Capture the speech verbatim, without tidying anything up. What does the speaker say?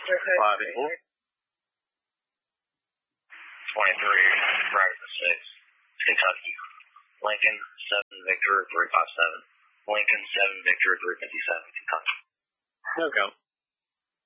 Five and four. twenty-three, right to six, Kentucky. Lincoln, seven, Victor, three five seven. Lincoln, seven, Victor, three fifty-seven, Kentucky. No count.